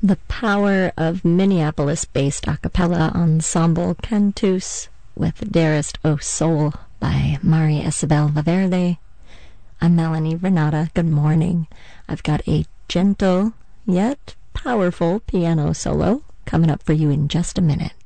the power of Minneapolis-based a cappella ensemble Cantus with Dearest O Soul by Mari Isabel Valverde. I'm Melanie Renata. Good morning. I've got a gentle yet powerful piano solo coming up for you in just a minute.